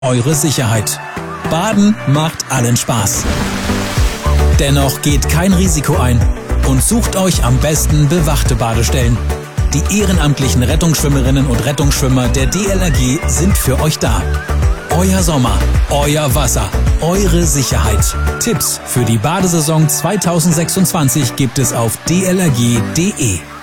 eure Sicherheit. Baden macht allen Spaß. Dennoch geht kein Risiko ein und sucht euch am besten bewachte Badestellen. Die ehrenamtlichen Rettungsschwimmerinnen und Rettungsschwimmer der DLRG sind für euch da. Euer Sommer, euer Wasser, eure Sicherheit. Tipps für die Badesaison 2026 gibt es auf dlrg.de.